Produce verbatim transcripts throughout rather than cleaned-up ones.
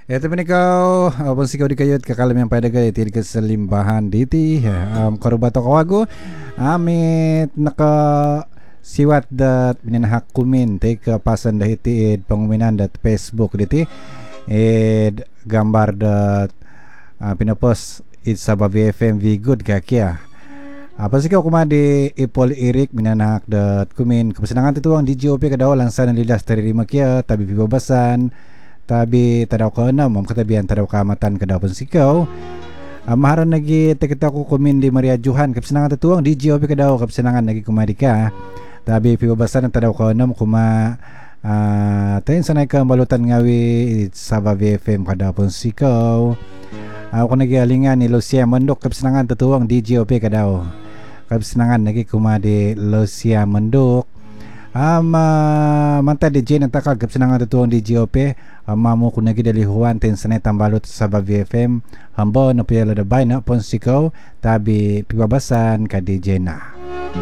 Eto man ikaw, apon sikaw di kayo at kakalam yung padagal itil ka sa limbahan diti. Um, karubato kawago, amit naka siwat dat minanahak kumin take pasan dahiti id panguminan dat Facebook diti id gambar dat uh, pinapost id sa Bavi F M V good kakya. Apa sikaw kumadi ipol irik minanahak dat kumin kapasanangan tituang D J O P kadaw langsan ang lilas tari rimakya tabi pibabasan tabi tadaw ka na mam katabihan tadaw kamatan kadaw pun sikaw uh, maharan nagi tekita ko kumin di Maria Johan kapsinangan tatuang D J O P kadaw kapsinangan nagi kumadi ka tabi pibabasan tadaw ka na kuma uh, tayin sanay ka balutan ngawi sa Bavi F M kadaw pun sikaw ako uh, nagi alingan ni Lucia Mandok kapsinangan tatuang D J O P kadaw kapsinangan nagi kumadi Lucia Mandok Um, uh, manta D J ng takag kapsinangan tutuang D J O P um, mamu kunagi dali huwan ten sanay tambalot sa Bavi F M hambo na piyala da bay na pon sikaw tabi pibabasan ka D J na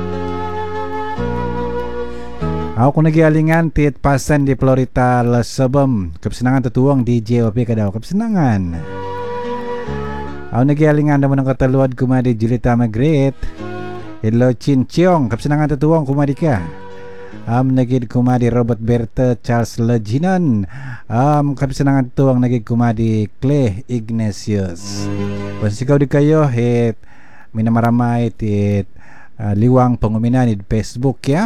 ako kunagi alingan tit pasan di Florita Lasabam kapsinangan tutuang D J O P kadaw kapsinangan ako nagi alingan naman ng kataluad kumadi Julita Magret Hello Chinchong kapsinangan tutuang kumadi ka Um, nagid kumadi Robert Berta Charles Leginon um, kapisanangan to ang nagid kumadi Clay Ignatius kung sikaw di kayo hit minamaramay tit uh, liwang panguminan id Facebook ya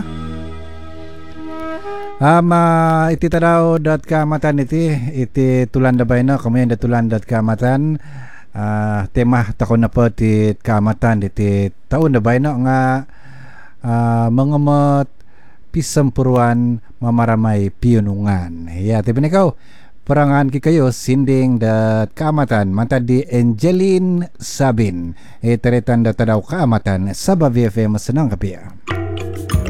um, uh, iti tadaw dot kamatan iti iti tulanda bay na kumayan da tulanda dot kamatan uh, tema takon na po tit kamatan iti taon na bay na nga uh, mangamot pisampuruan mamaramay piyunungan. Ya, tiba ikaw perangan ki kayo sinding dat kaamatan manta di Angeline Sabin. E teretan dat tadaw kaamatan sa Bavi F M senang kapia.